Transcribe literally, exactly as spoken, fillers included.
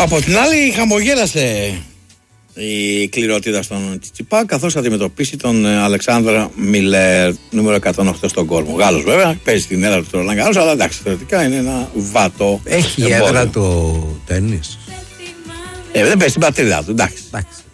Από την άλλη, χαμογέλασε η κληρότητα στον Τσιτσιπά, καθώς θα αντιμετωπίσει τον Αλεξάνδρα Μιλέρ, νούμερο εκατόν οκτώ στον κόσμο. Γάλλος βέβαια, παίζει την έδρα του Ρολάν Γκαρός, αλλά εντάξει, θεωρητικά είναι ένα βάτο. Έχει έδρα το τέννις. Ε, δεν παίζει στην πατρίδα του, εντάξει. Εντάξει.